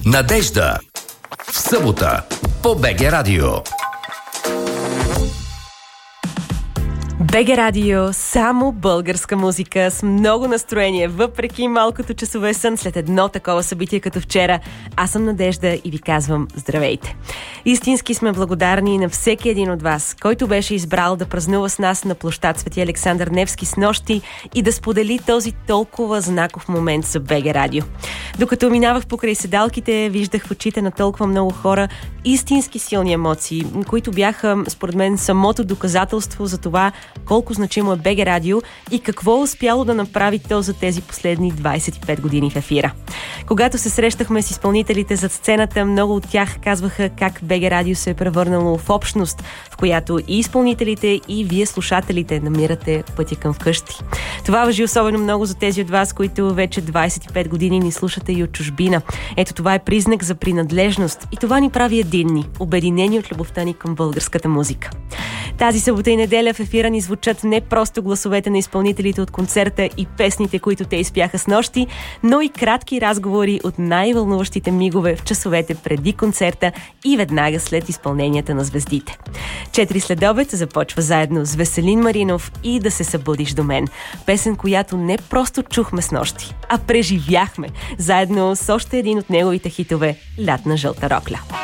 Надежда. В събота по БГ Радио. БГ Радио, само българска музика с много настроение, въпреки малкото часове сън след едно такова събитие като вчера. Аз съм Надежда и ви казвам здравейте. Истински сме благодарни на всеки един от вас, който беше избрал да празнува с нас на площад Свети Александър Невски снощи и да сподели този толкова знаков момент за БГ Радио. Докато минавах покрай седалките, виждах в очите на толкова много хора истински силни емоции, които бяха, според мен, самото доказателство за това колко значимо е БГ Радио и какво е успяло да направи то за тези последни 25 години в ефира. Когато се срещахме с изпълнителите зад сцената, много от тях казваха как БГ Радио се е превърнало в общност, в която и изпълнителите, и вие слушателите намирате пътя към вкъщи. Това важи особено много за тези от вас, които вече 25 години ни слушате и от чужбина. Ето това е признак за принадлежност и това ни прави единни, обединени от любовта ни към българската музика. Тази събота и неделя в ефира ни звучат не просто гласовете на изпълнителите от концерта и песните, които те изпяха с нощи, но и кратки разговори от най-вълнуващите мигове в часовете преди концерта и веднага след изпълненията на звездите. 4 следобед започва заедно с Веселин Маринов и Да се събудиш до мен. Песен, която не просто чухме с нощи, а преживяхме заедно с още един от неговите хитове «Лятна жълта рокля».